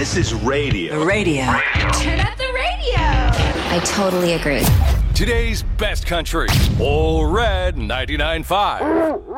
This is radio. Radio. Turn up the radio. I totally agree. Today's best country. All Red 99.5.